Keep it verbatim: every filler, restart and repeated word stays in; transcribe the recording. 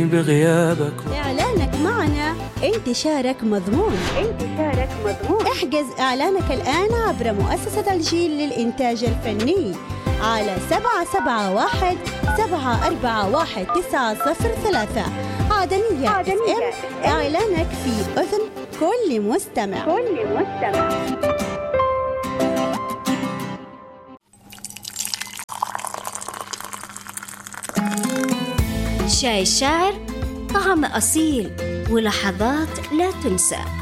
بغيابك. إعلانك معنا انتشارك مضمون. انتشارك مضمون. احجز إعلانك الآن عبر مؤسسة الجيل للإنتاج الفني على سبعة سبعة واحد سبعة أربعة واحد تسعة صفر ثلاثة. عدنية, عدنية. إعلانك في أذن كل مستمع. كل مستمع. شاي الشاعر، طعم أصيل ولحظات لا تنسى.